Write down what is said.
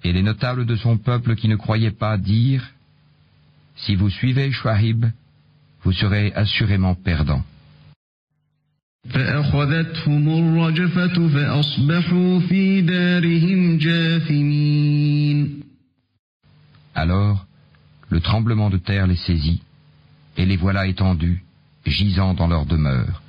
Et les notables de son peuple qui ne croyaient pas dirent, si vous suivez Shuaib, vous serez assurément perdants. فأخذتهم الرجفة فأصبحوا في دارهم جاثمين. Alors, le tremblement de terre les saisit, et les voilà étendus, gisant dans leur demeure.